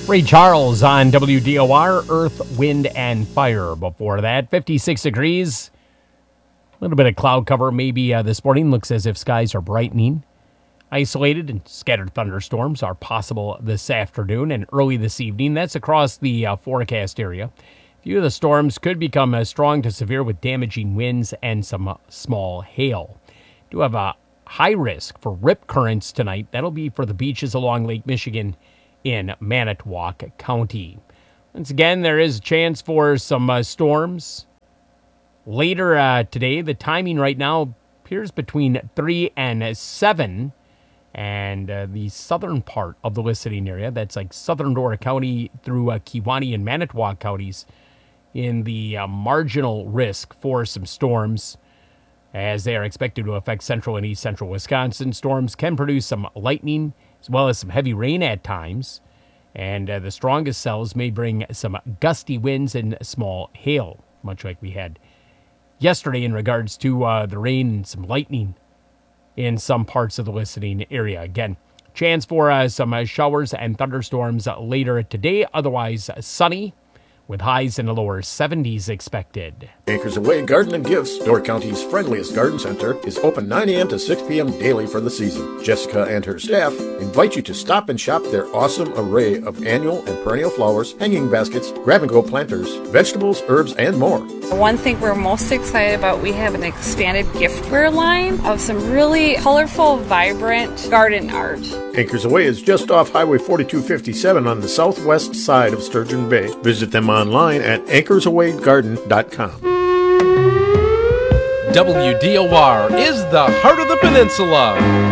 Ray Charles on WDOR, Earth, Wind, and Fire. Before that, 56 degrees. A little bit of cloud cover maybe this morning. Looks as if skies are brightening. Isolated and scattered thunderstorms are possible this afternoon and early this evening. That's across the forecast area. A few of the storms could become strong to severe with damaging winds and some small hail. Do have a high risk for rip currents tonight. That'll be for the beaches along Lake Michigan in Manitowoc County. Once again, there is a chance for some storms later today. The timing right now appears between 3 and 7. And the southern part of the listening area, that's like southern Dora County through Kewaunee and Manitowoc counties, in the marginal risk for some storms, as they are expected to affect central and east central Wisconsin. Storms can produce some lightning as well as some heavy rain at times, and the strongest cells may bring some gusty winds and small hail, much like we had yesterday in regards to the rain and some lightning in some parts of the listening area. Again, chance for some showers and thunderstorms later today, otherwise sunny, with highs in the lower 70s expected. Acres Away Garden and Gifts, Door County's friendliest garden center, is open 9 a.m. to 6 p.m. daily for the season. Jessica and her staff invite you to stop and shop their awesome array of annual and perennial flowers, hanging baskets, grab-and-go planters, vegetables, herbs, and more. One thing we're most excited about, we have an expanded giftware line of some really colorful, vibrant garden art. Acres Away is just off Highway 4257 on the southwest side of Sturgeon Bay. Visit them online at anchorsawaygarden.com. WDOR is the heart of the peninsula.